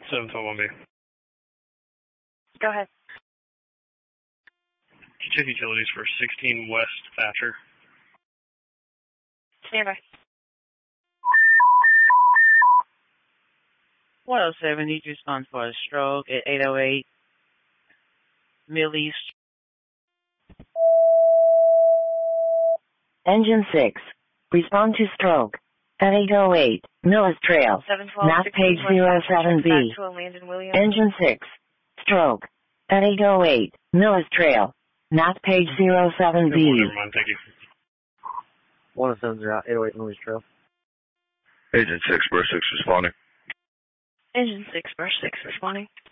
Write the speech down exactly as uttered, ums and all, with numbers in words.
seven twelve one B. Go ahead. Can you check utilities for sixteen West Thatcher? Stand by. one oh seven, need to respond for a stroke at eight oh eight Mill East. Engine six. Respond to stroke at eight oh eight Millis Trail. Map page zero seven B. Engine six. Stroke at eight oh eight Millis Trail. Map page zero seven B. Never mind, thank you. one oh seven zero eight oh eight Millis Trail. Agent six, Burst six responding. Engine six, Brush six responding.